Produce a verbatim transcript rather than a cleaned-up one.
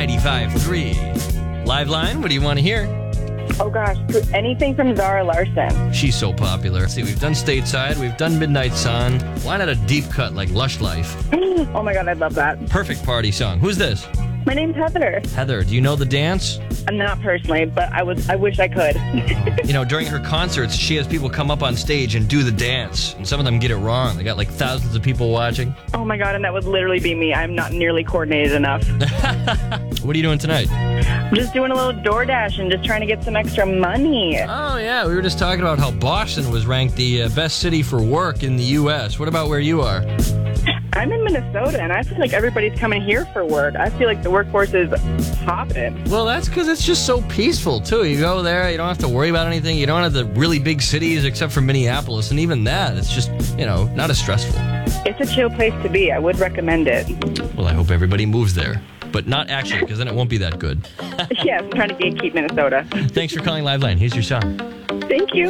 ninety-five point three. Live line, what do you want to hear? Oh gosh, anything from Zara Larson. She's so popular. See, we've done Stateside, we've done Midnight Sun. Why not a deep cut like Lush Life? Oh my god, I love that. Perfect party song. Who's this? My name's Heather. Heather, do you know the dance? I'm not personally, but I would. I wish I could. You know, during her concerts, she has people come up on stage and do the dance. And some of them get it wrong. They got like thousands of people watching. Oh my god, and that would literally be me. I'm not nearly coordinated enough. What are you doing tonight? I'm just doing a little DoorDash and just trying to get some extra money. Oh, yeah. We were just talking about how Boston was ranked the uh, best city for work in the U S. What about where you are? I'm in Minnesota, and I feel like everybody's coming here for work. I feel like the workforce is hopping. Well, that's because it's just so peaceful, too. You go there, you don't have to worry about anything. You don't have the really big cities except for Minneapolis. And even that, it's just, you know, not as stressful. It's a chill place to be. I would recommend it. Well, I hope everybody moves there. But not actually, because then it won't be that good. Yes, I'm trying to gatekeep Minnesota. Thanks for calling Liveline. Here's your song. Thank you.